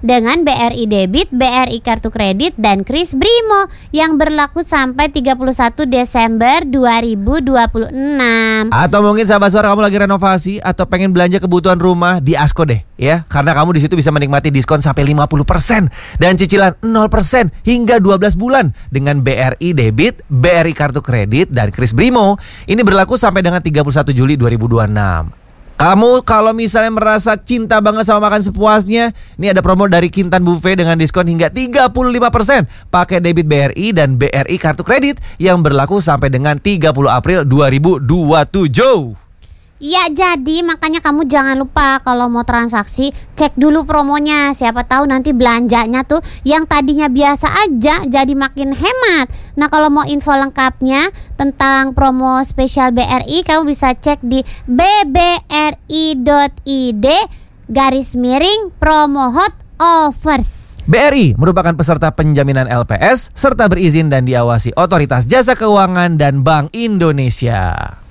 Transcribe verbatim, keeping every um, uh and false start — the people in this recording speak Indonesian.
dengan B R I Debit, B R I Kartu Kredit, dan Kris Brimo yang berlaku sampai tiga puluh satu Desember dua ribu dua puluh enam. Atau mungkin sahabat suara kamu lagi renovasi atau pengen belanja kebutuhan rumah di Asko deh ya, karena kamu di situ bisa menikmati diskon sampai lima puluh persen dan cicilan nol persen hingga dua belas bulan dengan B R I Debit, B R I Kartu Kredit, dan Kris Brimo. Ini berlaku sampai dengan tiga puluh satu Juli dua ribu dua puluh enam. Kamu kalau misalnya merasa cinta banget sama makan sepuasnya, ini ada promo dari Kintan Buffet dengan diskon hingga tiga puluh lima persen pakai debit B R I dan B R I Kartu Kredit yang berlaku sampai dengan tiga puluh April dua ribu dua puluh tujuh. Ya, jadi makanya kamu jangan lupa kalau mau transaksi cek dulu promonya. Siapa tahu nanti belanjanya tuh yang tadinya biasa aja jadi makin hemat. Nah, kalau mau info lengkapnya tentang promo spesial B R I, kamu bisa cek di b b r i dot i d garis miring promo hot offers. B R I merupakan peserta penjaminan L P S serta berizin dan diawasi Otoritas Jasa Keuangan dan Bank Indonesia.